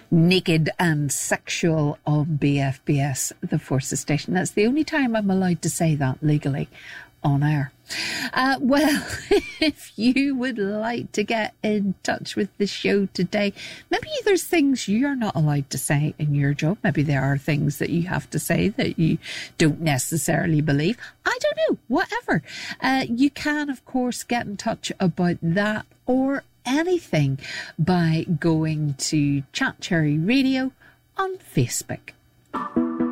Naked and Sexual on BFBS, the Forces Station. That's the only time I'm allowed to say that legally on air. Well, if you would like to get in touch with the show today, maybe there's things you're not allowed to say in your job. Maybe there are things that you have to say that you don't necessarily believe. I don't know, whatever. You can, of course, get in touch about that or anything by going to Chat Cherry Radio on Facebook.